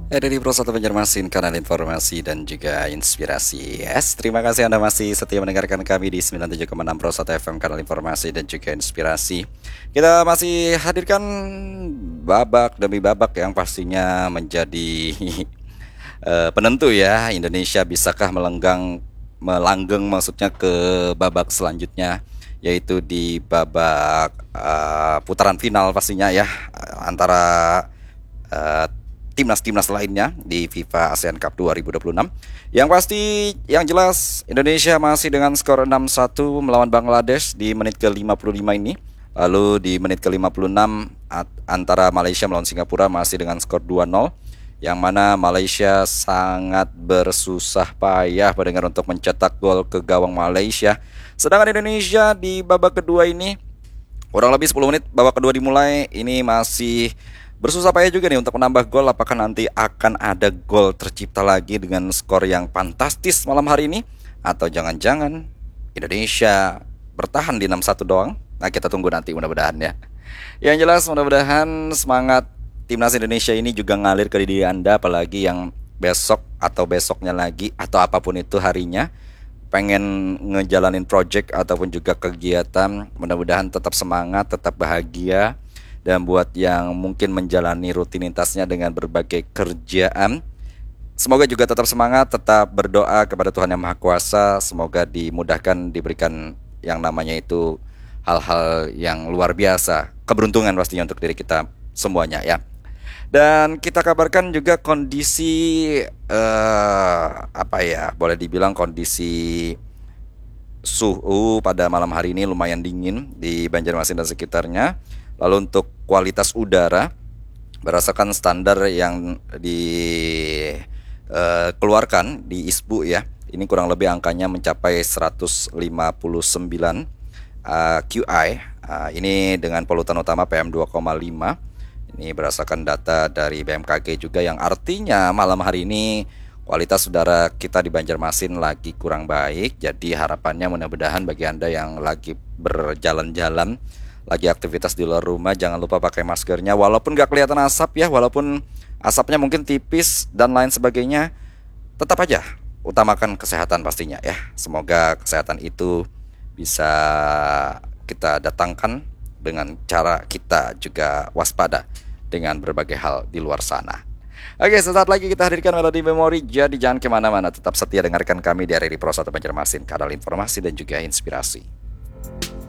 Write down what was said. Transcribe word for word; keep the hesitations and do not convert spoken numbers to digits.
Ada di Pro satu Banjarmasin, kanal informasi dan juga inspirasi. Yes, terima kasih Anda masih setia mendengarkan kami di sembilan puluh tujuh koma enam Pro satu F M, kanal informasi dan juga inspirasi. Kita masih hadirkan babak demi babak yang pastinya menjadi eh, penentu ya. Indonesia bisakah melenggang melanggeng maksudnya ke babak selanjutnya, yaitu di babak eh, putaran final pastinya ya, antara eh, timnas-timnas lainnya di FIFA ASEAN Cup dua ribu dua puluh enam. Yang pasti, yang jelas Indonesia masih dengan skor enam satu melawan Bangladesh di menit ke lima puluh lima ini. Lalu di menit ke lima puluh enam antara Malaysia melawan Singapura masih dengan skor dua nol, yang mana Malaysia sangat bersusah payah mendengar untuk mencetak gol ke gawang Malaysia. Sedangkan Indonesia di babak kedua ini, kurang lebih sepuluh menit babak kedua dimulai, ini masih bersusah payah juga nih untuk menambah gol. Apakah nanti akan ada gol tercipta lagi dengan skor yang fantastis malam hari ini? Atau jangan-jangan Indonesia bertahan di enam satu doang? Nah, kita tunggu nanti mudah-mudahan ya. Yang jelas mudah-mudahan semangat timnas Indonesia ini juga ngalir ke diri Anda, apalagi yang besok atau besoknya lagi atau apapun itu harinya pengen ngejalanin project ataupun juga kegiatan. Mudah-mudahan tetap semangat, tetap bahagia. Dan buat yang mungkin menjalani rutinitasnya dengan berbagai kerjaan, semoga juga tetap semangat, tetap berdoa kepada Tuhan Yang Maha Kuasa. Semoga dimudahkan, diberikan yang namanya itu hal-hal yang luar biasa, keberuntungan pastinya untuk diri kita semuanya ya. Dan kita kabarkan juga kondisi eh, apa ya, boleh dibilang kondisi suhu pada malam hari ini lumayan dingin di Banjarmasin dan sekitarnya. Lalu untuk kualitas udara, berdasarkan standar yang dikeluarkan uh, di I S B U ya, ini kurang lebih angkanya mencapai seratus lima puluh sembilan uh, Q I. Uh, ini dengan polutan utama P M dua koma lima. Ini berdasarkan data dari B M K G juga, yang artinya malam hari ini kualitas udara kita di Banjarmasin lagi kurang baik. Jadi harapannya mudah-mudahan bagi Anda yang lagi berjalan-jalan, lagi aktivitas di luar rumah, jangan lupa pakai maskernya. Walaupun gak kelihatan asap ya, walaupun asapnya mungkin tipis dan lain sebagainya, tetap aja utamakan kesehatan pastinya ya. Semoga kesehatan itu bisa kita datangkan dengan cara kita juga waspada dengan berbagai hal di luar sana. Oke, sesaat lagi kita hadirkan Melodi Memori. Jadi jangan kemana-mana, tetap setia dengarkan kami di R R I Pro satu Banjarmasin, kanal informasi dan juga inspirasi.